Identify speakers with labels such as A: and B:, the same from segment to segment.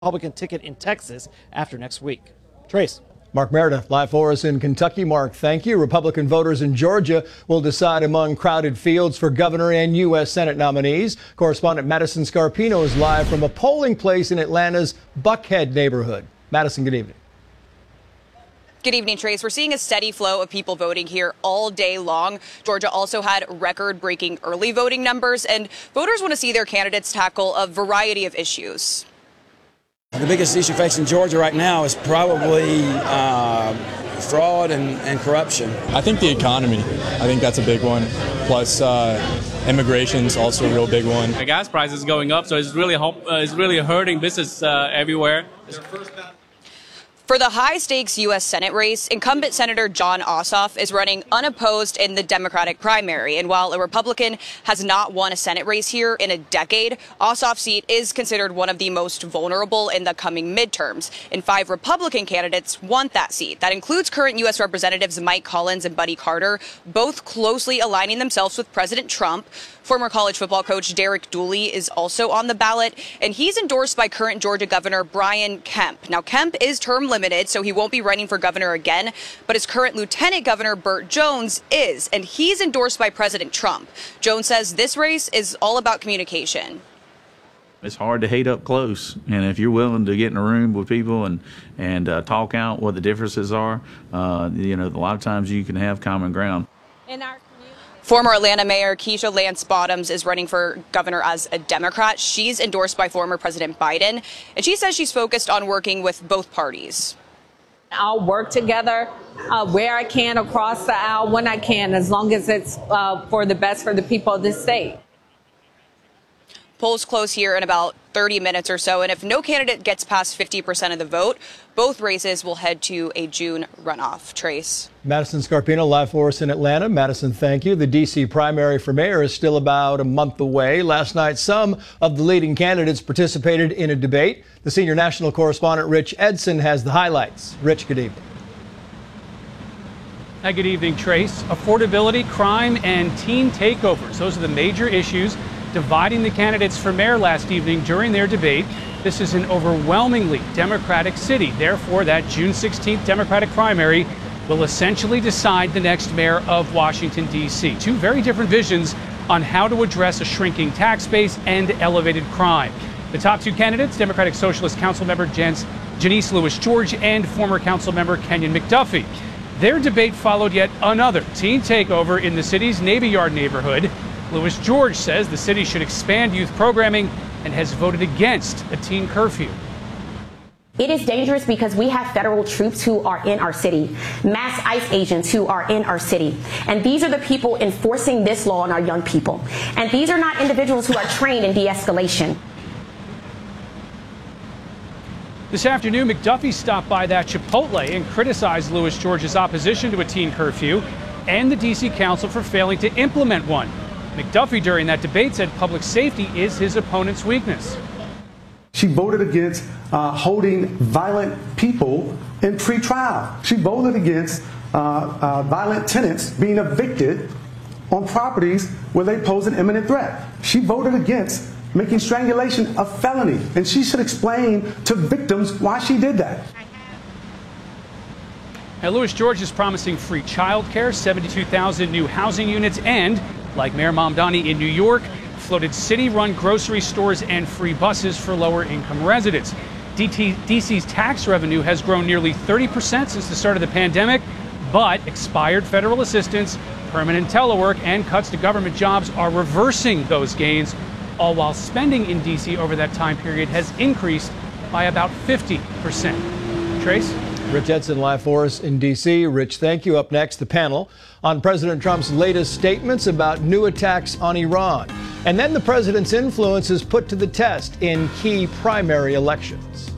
A: Republican ticket in Texas after next week. Trace.
B: Mark Meredith, live for us in Kentucky. Mark, thank you. Republican voters in Georgia will decide among crowded fields for governor and U.S. Senate nominees. Correspondent Madison Scarpino is live from a polling place in Atlanta's Buckhead neighborhood. Madison, good evening.
C: Good evening, Trace. We're seeing a steady flow of people voting here all day long. Georgia also had record-breaking early voting numbers, and voters want to see their candidates tackle a variety of issues.
D: The biggest issue facing Georgia right now is probably fraud and corruption.
E: I think the economy. I think that's a big one. Plus, immigration's also a real big one.
F: The gas price is going up, so it's really hurting business everywhere.
C: For the high-stakes U.S. Senate race, incumbent Senator Jon Ossoff is running unopposed in the Democratic primary. And while a Republican has not won a Senate race here in a decade, Ossoff's seat is considered one of the most vulnerable in the coming midterms. And 5 Republican candidates want that seat. That includes current U.S. Representatives Mike Collins and Buddy Carter, both closely aligning themselves with President Trump. Former college football coach Derek Dooley is also on the ballot, and he's endorsed by current Georgia Governor Brian Kemp. Now, Kemp is term limited, so he won't be running for governor again, but his current Lieutenant Governor Burt Jones is, and he's endorsed by President Trump. Jones says this race is all about communication.
G: It's hard to hate up close, and if you're willing to get in a room with people and talk out what the differences are, a lot of times you can have common ground.
C: Former Atlanta Mayor Keisha Lance Bottoms is running for governor as a Democrat. She's endorsed by former President Biden, and she says she's focused on working with both parties.
H: I'll work together where I can across the aisle when I can, as long as it's for the best for the people of this state.
C: Polls close here in about 30 minutes or so, and if no candidate gets past 50% of the vote, both races will head to a June runoff. Trace.
B: Madison Scarpino live for us in Atlanta. Madison, thank you. The D.C. primary for mayor is still about a month away. Last night, some of the leading candidates participated in a debate. The senior national correspondent Rich Edson has the highlights. Rich, good evening.
I: Hi, good evening, Trace. Affordability, crime, and teen takeovers. Those are the major issues dividing the candidates for mayor last evening during their debate. This is an overwhelmingly Democratic city. Therefore, that June 16th Democratic primary will essentially decide the next mayor of Washington, D.C. 2 very different visions on how to address a shrinking tax base and elevated crime. The top 2 candidates, Democratic Socialist Council member Janice Louis George and former council member Kenyon McDuffie. Their debate followed yet another teen takeover in the city's Navy Yard neighborhood. Louis George says the city should expand youth programming and has voted against a teen curfew.
J: It is dangerous because we have federal troops who are in our city, mass ICE agents who are in our city. And these are the people enforcing this law on our young people. And these are not individuals who are trained in de-escalation.
I: This afternoon, McDuffie stopped by that Chipotle and criticized Louis George's opposition to a teen curfew and the D.C. Council for failing to implement one. McDuffie during that debate said public safety is his opponent's weakness.
K: She voted against holding violent people in pre-trial. She voted against violent tenants being evicted on properties where they pose an imminent threat. She voted against making strangulation a felony, and she should explain to victims why she did that.
I: Now, Louis George is promising free child care, 72,000 new housing units, and, like Mayor Mamdani in New York, floated city-run grocery stores and free buses for lower-income residents. D.C.'s tax revenue has grown nearly 30% since the start of the pandemic, but expired federal assistance, permanent telework, and cuts to government jobs are reversing those gains, all while spending in D.C. over that time period has increased by about 50%. Trace?
B: Rich Edson live for us in D.C. Rich, thank you. Up next, the panel on President Trump's latest statements about new attacks on Iran. And then the president's influence is put to the test in key primary elections.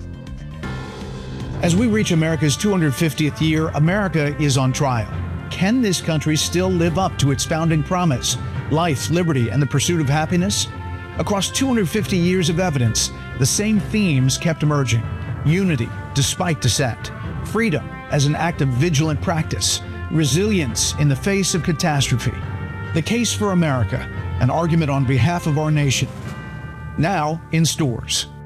L: As we reach America's 250th year, America is on trial. Can this country still live up to its founding promise, life, liberty, and the pursuit of happiness? Across 250 years of evidence, the same themes kept emerging. Unity despite dissent, freedom as an act of vigilant practice, resilience in the face of catastrophe. The Case for America, an argument on behalf of our nation. Now in stores.